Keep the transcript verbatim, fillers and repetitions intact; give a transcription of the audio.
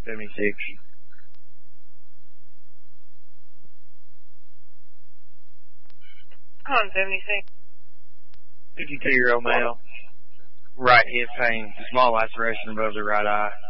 seventy-six. On seventy-six. fifty-two-year-old male. Right hip pain. Small laceration above the right eye.